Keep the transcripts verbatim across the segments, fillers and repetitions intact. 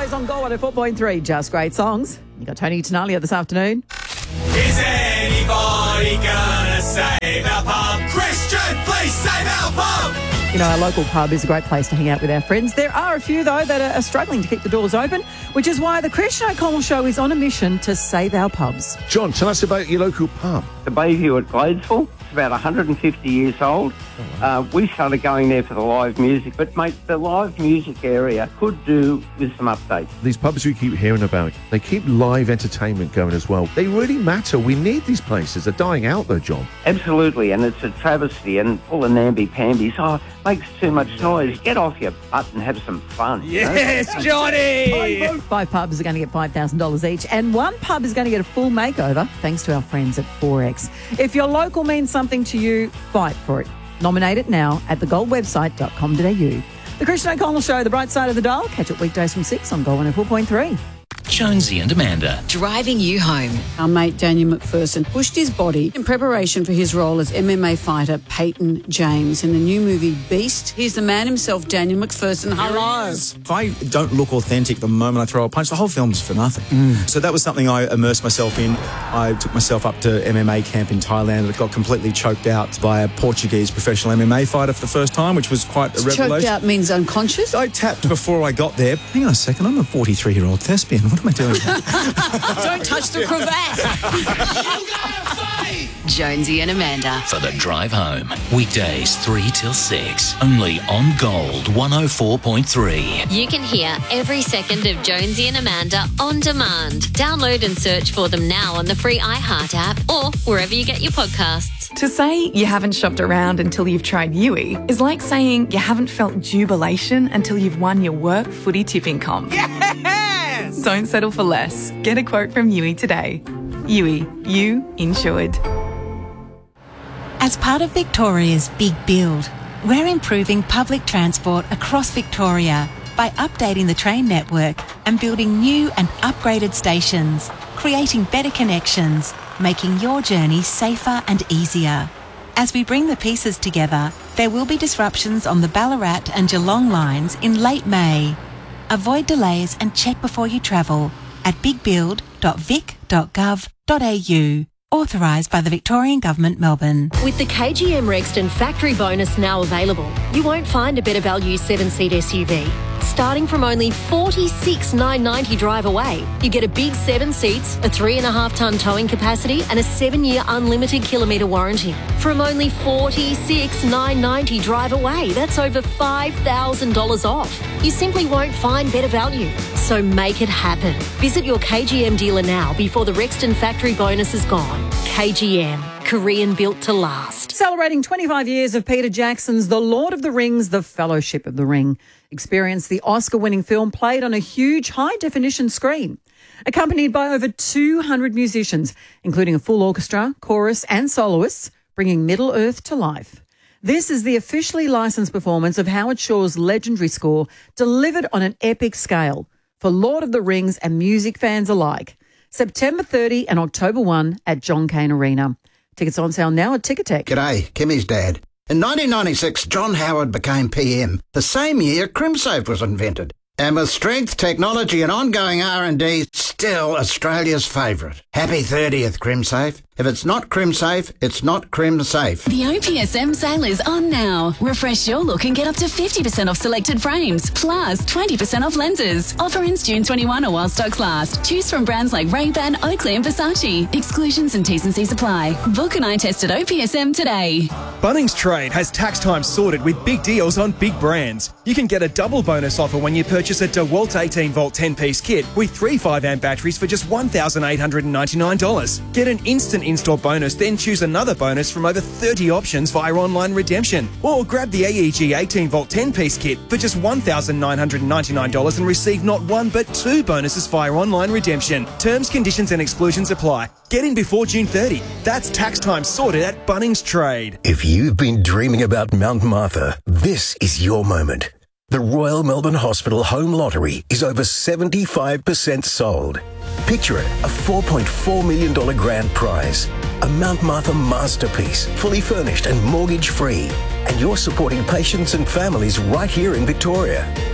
Weekdays on Go one oh four point three. Just great songs. You got Tony Tenalia this afternoon. Is anybody gonna save our pub? Christian, please save our pub! You know, our local pub is a great place to hang out with our friends. There are a few, though, that are struggling to keep the doors open, which is why the Christian O'Connell Show is on a mission to save our pubs. John, tell us about your local pub. The Bayview at Gladesville. It's about one hundred fifty years old. Uh, we started going there for the live music, but, mate, the live music area could do with some updates. These pubs we keep hearing about, they keep live entertainment going as well. They really matter. We need these places. They're dying out, though, John. Absolutely, and it's a travesty, and full of namby-pambies. Oh, makes too much noise. Get off your butt and have some fun. Yes, you know? Johnny! Five pubs are going to get five thousand dollars each, and one pub is going to get a full makeover thanks to our friends at four X. If your local means something to you, fight for it. Nominate it now at the gold website dot com dot a u. The Christian O'Connell Show, the bright side of the dial. Catch it weekdays from six on Go one oh four point three. Jonesy and Amanda. Driving you home. Our mate Daniel McPherson pushed his body in preparation for his role as M M A fighter Peyton James in the new movie Beast. Here's the man himself, Daniel McPherson. Hello. If I don't look authentic the moment I throw a punch, the whole film's for nothing. Mm. So that was something I immersed myself in. I took myself up to M M A camp in Thailand and got completely choked out by a Portuguese professional M M A fighter for the first time, which was quite a revelation. Choked out means unconscious? I tapped before I got there. Hang on a second, I'm a forty-three-year-old thespian. What am I doing here? Don't touch the cravat. Jonesy and Amanda. For the drive home. Weekdays three till six. Only on Gold one oh four point three. You can hear every second of Jonesy and Amanda on demand. Download and search for them now on the free iHeart app or wherever you get your podcasts. To say you haven't shopped around until you've tried Yui is like saying you haven't felt jubilation until you've won your work footy tipping comp. Yes! Don't settle for less. Get a quote from Yui today. Yui, you insured. As part of Victoria's Big Build, we're improving public transport across Victoria by updating the train network and building new and upgraded stations, creating better connections, making your journey safer and easier. As we bring the pieces together, there will be disruptions on the Ballarat and Geelong lines in late May. Avoid delays and check before you travel at big build dot vic dot gov dot a u. Authorised by the Victorian Government, Melbourne. With the K G M Rexton factory bonus now available, you won't find a better value seven-seat S U V. Starting from only forty-six thousand nine hundred ninety drive away, you get a big seven seats, a three and a half tonne towing capacity and a seven-year unlimited kilometre warranty. From only forty-six thousand nine hundred ninety drive away, that's over five thousand dollars off. You simply won't find better value. So make it happen. Visit your K G M dealer now before the Rexton factory bonus is gone. K G M, Korean built to last. Celebrating twenty-five years of Peter Jackson's The Lord of the Rings, The Fellowship of the Ring. Experience the Oscar-winning film played on a huge high-definition screen. Accompanied by over two hundred musicians, including a full orchestra, chorus and soloists, bringing Middle-earth to life. This is the officially licensed performance of Howard Shore's legendary score, delivered on an epic scale for Lord of the Rings and music fans alike. September thirtieth and October first at John Cain Arena. Tickets on sale now at Ticketek. G'day, Kimmy's dad. In nineteen ninety-six, John Howard became P M, the same year CrimSafe was invented. And with strength, technology and ongoing R and D, still Australia's favourite. Happy thirtieth, CrimSafe. If it's not CrimSafe, it's not CrimSafe. The O P S M sale is on now. Refresh your look and get up to fifty percent off selected frames, plus twenty percent off lenses. Offer ends June twenty-first or while stocks last. Choose from brands like Ray-Ban, Oakley and Versace. Exclusions and T's and C's apply. Book an eye test at O P S M today. Bunnings Trade has tax time sorted with big deals on big brands. You can get a double bonus offer when you purchase a DeWalt eighteen volt ten piece kit with three five amp batteries for just one thousand eight hundred ninety-nine dollars. Get an instant in-store bonus, then choose another bonus from over thirty options via online redemption. Or grab the A E G eighteen volt ten piece kit for just one thousand nine hundred ninety-nine dollars and receive not one but two bonuses via online redemption. Terms, conditions and exclusions apply. Get in before June thirtieth. That's tax time sorted at Bunnings Trade. If you've been dreaming about Mount Martha, this is your moment. The Royal Melbourne Hospital Home Lottery is over seventy-five percent sold. Picture it, a four point four million dollars grand prize. A Mount Martha masterpiece, fully furnished and mortgage-free. And you're supporting patients and families right here in Victoria.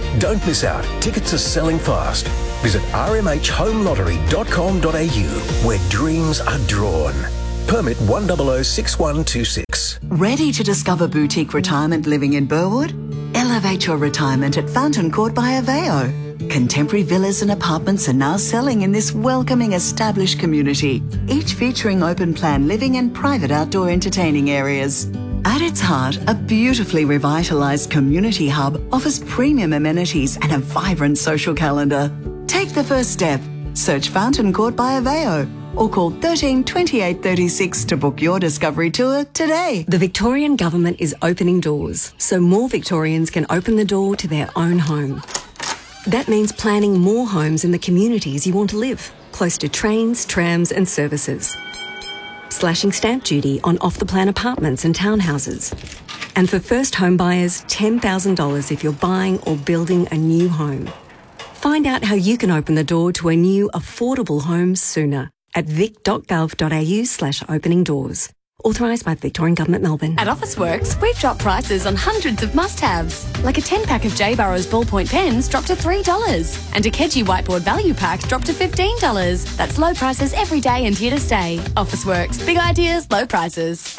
Don't miss out. Tickets are selling fast. Visit r m h home lottery dot com dot a u where dreams are drawn. Permit one zero zero six one two six. Ready to discover boutique retirement living in Burwood? Elevate your retirement at Fountain Court by Aveo. Contemporary villas and apartments are now selling in this welcoming established community, each featuring open plan living and private outdoor entertaining areas. At its heart, a beautifully revitalised community hub offers premium amenities and a vibrant social calendar. Take the first step. Search Fountain Court by Aveo or call thirteen twenty-eight thirty-six to book your discovery tour today. The Victorian Government is opening doors so more Victorians can open the door to their own home. That means planning more homes in the communities you want to live, close to trains, trams and services. Slashing stamp duty on off-the-plan apartments and townhouses. And for first home buyers, ten thousand dollars if you're buying or building a new home. Find out how you can open the door to a new affordable home sooner at vic dot gov dot a u slash opening doors. Authorised by the Victorian Government, Melbourne. At Officeworks, we've dropped prices on hundreds of must-haves. Like a ten-pack of J. Burrows ballpoint pens dropped to three dollars. And a Keji whiteboard value pack dropped to fifteen dollars. That's low prices every day and here to stay. Officeworks. Big ideas, low prices.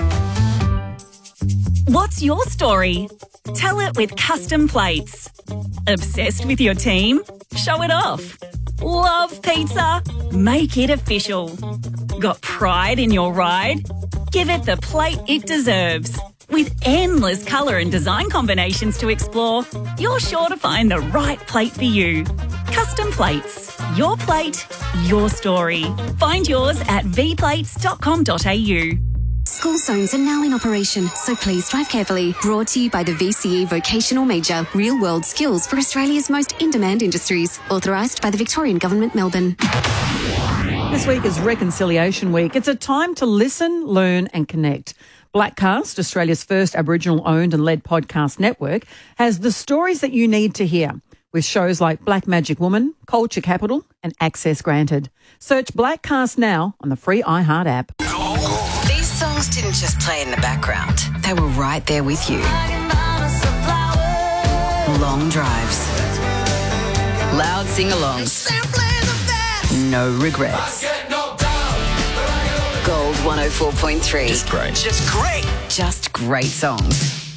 What's your story? Tell it with Custom Plates. Obsessed with your team? Show it off. Love pizza? Make it official. Got pride in your ride? Give it the plate it deserves. With endless colour and design combinations to explore, you're sure to find the right plate for you. Custom Plates. Your plate, your story. Find yours at v plates dot com dot a u. School zones are now in operation, so please drive carefully. Brought to you by the V C E Vocational Major, real-world skills for Australia's most in-demand industries. Authorised by the Victorian Government, Melbourne. This week is Reconciliation Week. It's a time to listen, learn and connect. Blackcast, Australia's first Aboriginal-owned and led podcast network, has the stories that you need to hear, with shows like Black Magic Woman, Culture Capital and Access Granted. Search Blackcast now on the free iHeart app. These songs didn't just play in the background. They were right there with you. Long drives. Loud sing-alongs. No regrets. Gold one oh four point three. Just great. Just great. Just great songs.